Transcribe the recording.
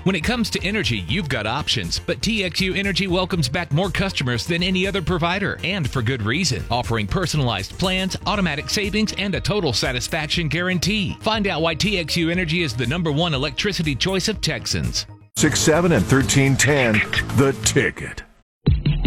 When it comes to energy, you've got options, but TXU Energy welcomes back more customers than any other provider, and for good reason, offering personalized plans, automatic savings, and a total satisfaction guarantee. Find out why TXU Energy is the #1 electricity choice of Texans. 6, 7, and 1310, The Ticket.